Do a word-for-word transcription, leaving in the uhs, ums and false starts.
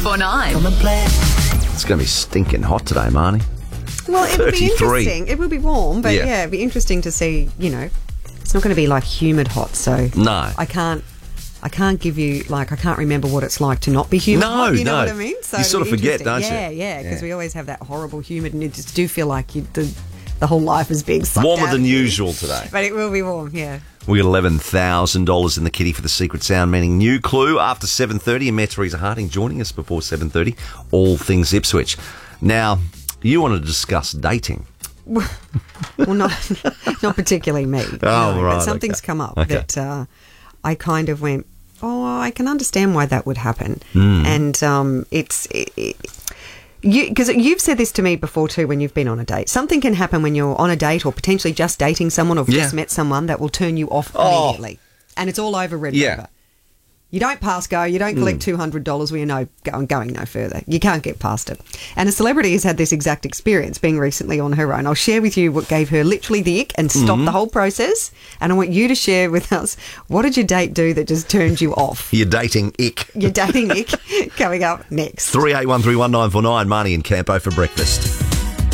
four nine. It's going to be stinking hot today, Marnie. Well, it will be thirty-three. interesting. It will be warm, but Yeah. yeah. it'd be interesting to see, you know, it's not going to be like humid hot, so No. I can't I can't give you, like, I can't remember what it's like to not be humid No, hot, you know no. what I mean? So You sort of it'll be forget, interesting. don't you? Yeah, yeah, because Yeah. we always have that horrible humid, and you just do feel like you, the, the whole life is being sucked Warmer out than of you. usual today. But it will be warm, yeah. We got eleven thousand dollars in the kitty for the secret sound, meaning new clue after seven thirty. And Mayor Teresa Harding joining us before seven thirty. All things Ipswich. Now, you want to discuss dating. Well, not not particularly me. Oh, no, right, But something's okay. come up Okay. that uh, I kind of went, oh, I can understand why that would happen. Hmm. And um, it's... It, it, you because you've said this to me before too when you've been on a date. Something can happen when you're on a date or potentially just dating someone or Yeah. just met someone that will turn you off Oh. immediately. And it's all over Red Yeah. River. You don't pass go, you don't collect two hundred dollars, we are no going, going no further. You can't get past it. And a celebrity has had this exact experience being recently on her own. I'll share with you what gave her literally the ick and stopped the whole process. And I want you to share with us, what did your date do that just turned you off? You're dating ick. Your dating ick coming up next. three eight one three one nine four nine. Marnie and Campo for breakfast.